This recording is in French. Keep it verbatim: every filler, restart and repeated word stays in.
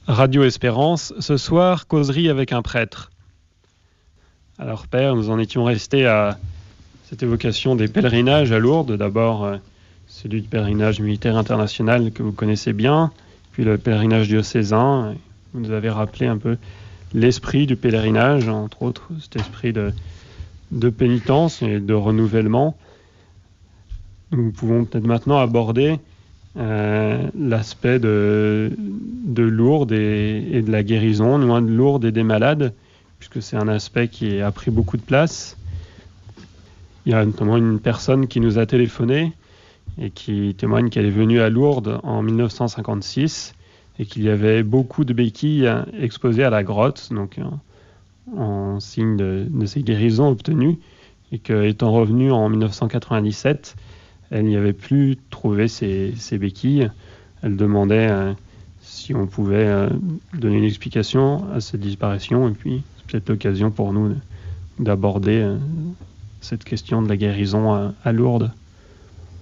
Radio Espérance, ce soir, causerie avec un prêtre. Alors Père, nous en étions restés à cette évocation des pèlerinages à Lourdes. D'abord, euh, celui du pèlerinage militaire international que vous connaissez bien, puis le pèlerinage diocésain. Vous nous avez rappelé un peu l'esprit du pèlerinage, entre autres cet esprit de, de pénitence et de renouvellement. Nous pouvons peut-être maintenant aborder Euh, l'aspect de, de Lourdes et, et de la guérison, loin de Lourdes et des malades, puisque c'est un aspect qui a pris beaucoup de place. Il y a notamment une personne qui nous a téléphoné et qui témoigne qu'elle est venue à Lourdes en mille neuf cent cinquante-six et qu'il y avait beaucoup de béquilles exposées à la grotte, donc en, en signe de, de ces guérisons obtenues, et qu'étant revenue en mille neuf cent quatre-vingt-dix-sept, elle n'y avait plus trouvé ses, ses béquilles. Elle demandait euh, si on pouvait euh, donner une explication à cette disparition. Et puis, c'est peut-être l'occasion pour nous de, d'aborder euh, cette question de la guérison à, à Lourdes.